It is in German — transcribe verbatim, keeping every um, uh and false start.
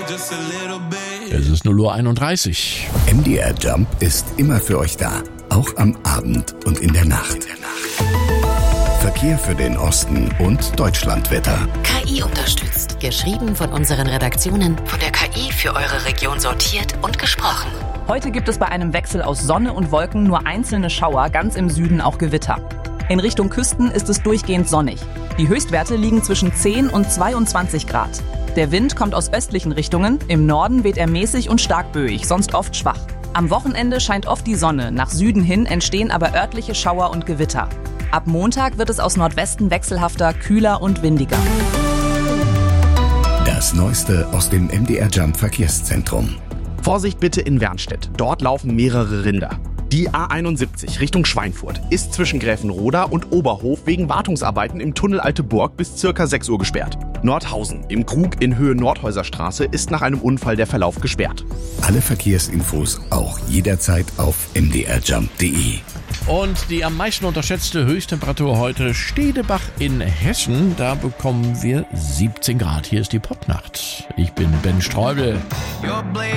Es ist null Uhr einunddreißig. M D R Jump ist immer für euch da, auch am Abend und in der Nacht. Verkehr für den Osten und Deutschlandwetter. K I unterstützt. Geschrieben von unseren Redaktionen, von der K I für eure Region sortiert und gesprochen. Heute gibt es bei einem Wechsel aus Sonne und Wolken nur einzelne Schauer, ganz im Süden auch Gewitter. In Richtung Küsten ist es durchgehend sonnig. Die Höchstwerte liegen zwischen zehn und zweiundzwanzig Grad. Der Wind kommt aus östlichen Richtungen, im Norden weht er mäßig und stark böig, sonst oft schwach. Am Wochenende scheint oft die Sonne, nach Süden hin entstehen aber örtliche Schauer und Gewitter. Ab Montag wird es aus Nordwesten wechselhafter, kühler und windiger. Das Neueste aus dem M D R Jump Verkehrszentrum. Vorsicht bitte in Wernstedt. Dort laufen mehrere Rinder. Die A einundsiebzig Richtung Schweinfurt ist zwischen Gräfenroda und Oberhof wegen Wartungsarbeiten im Tunnel Alte Burg bis circa sechs Uhr gesperrt. Nordhausen im Krug in Höhe Nordhäuserstraße ist nach einem Unfall der Verlauf gesperrt. Alle Verkehrsinfos auch jederzeit auf m d r jump punkt d e. Und die am meisten unterschätzte Höchsttemperatur heute Stedebach in Hessen. Da bekommen wir siebzehn Grad. Hier ist die Popnacht. Ich bin Ben Streubel.